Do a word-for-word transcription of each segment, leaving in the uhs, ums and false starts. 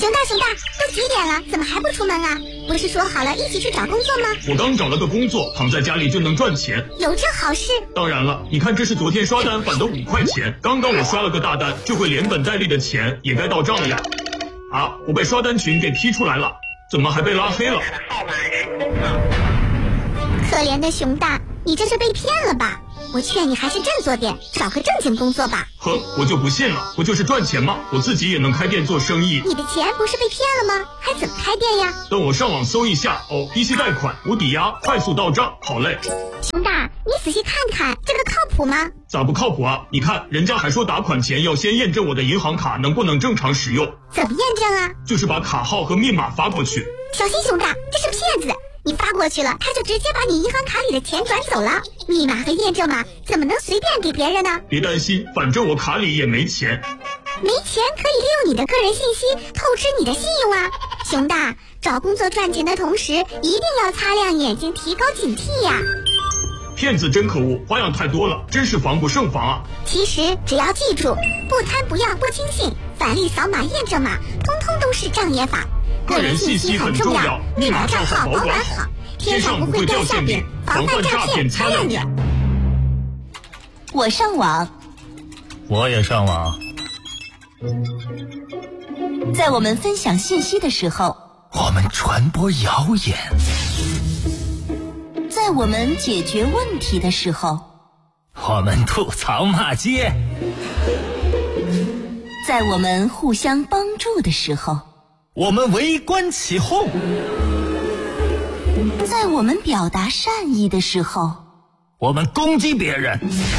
熊大熊大，都几点了，怎么还不出门啊？不是说好了一起去找工作吗？ 我刚找了个工作，躺在家里就能赚钱。 有这好事？ 当然了，你看这是昨天刷单返的五块钱，刚刚我刷了个大单，这回连本带利的钱也该到账了呀。啊，我被刷单群给踢出来了，怎么还被拉黑了？ 可怜的熊大，你这是被骗了吧？我劝你还是振作点，找个正经工作吧。 呵，我就不信了，不就是赚钱吗？我自己也能开店做生意。 你的钱不是被骗了吗？还怎么开店呀？ 等我上网搜一下，哦，低息贷款，无抵押，快速到账，好嘞。 熊大，你仔细看看，这个靠谱吗？ 咋不靠谱啊？你看，人家还说打款前要先验证我的银行卡能不能正常使用。 怎么验证啊？ 就是把卡号和密码发过去。 小心熊大，这是骗子！你发过去了，他就直接把你银行卡里的钱转走了。密码和验证码怎么能随便给别人呢？ 别担心，反正我卡里也没钱。 没钱可以利用你的个人信息透支你的信用啊！熊大，找工作赚钱的同时，一定要擦亮眼睛，提高警惕呀！ 骗子真可恶，花样太多了，真是防不胜防啊！ 其实只要记住，不贪不要不轻信，返利扫码验证码，通通都是障眼法。 个人信息很重要，密码账号保管好，天上不会掉馅饼，防范诈骗擦亮眼。 我上网， 我也上网。 在我们分享信息的时候， 我们传播谣言； 在我们解决问题的时候， 我们吐槽骂街； 在我们互相帮助的时候， 我们围观起哄； 在我们表达善意的时候， 我们攻击别人。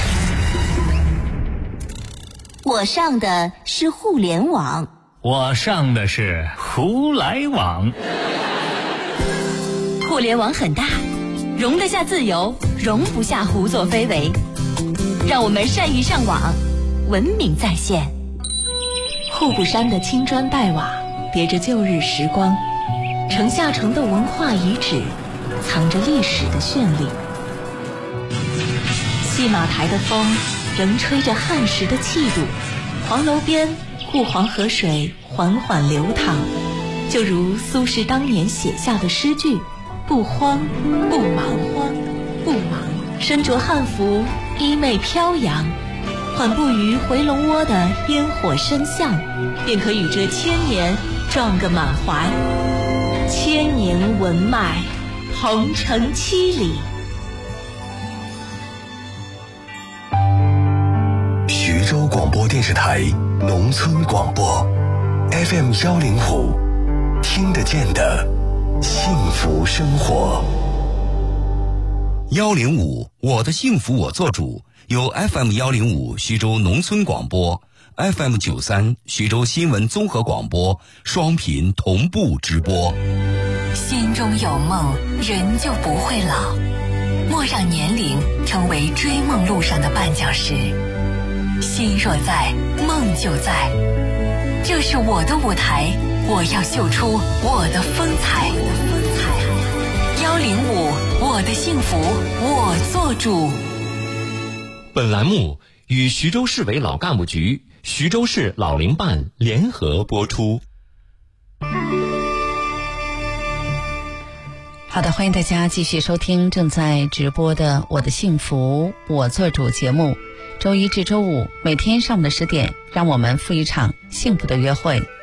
我上的是互联网， 我上的是胡来网。 互联网很大，容得下自由，容不下胡作非为。让我们善于上网，文明在线。户部山的青砖黛瓦叠着旧日时光，城下城的文化遗址藏着历史的绚丽。戏马台的风仍吹着汉时的气度，黄楼边护黄河水缓缓流淌，就如苏轼当年写下的诗句：不慌不忙，慌不忙，身着汉服，衣袂飘扬，缓步于回龙窝的烟火深巷，便可与这千年撞个满怀。千年文脉，鹏程七里。 徐州广播电视台农村广播 F M 幺零五，听得见的幸福生活。 幺零五，我的幸福我做主，由 F M 幺零五徐州农村广播、F M 九三徐州新闻综合广播双频同步直播。 心中有梦，人就不会老。莫让年龄成为追梦路上的绊脚石。心若在，梦就在。这是我的舞台，我要秀出我的风采。幺零五，我的幸福我做主。 本栏目与徐州市委老干部局、徐州市老龄办联合播出。 好的，欢迎大家继续收听正在直播的《我的幸福我做主》节目。周一至周五每天上午的十点，让我们赴一场幸福的约会。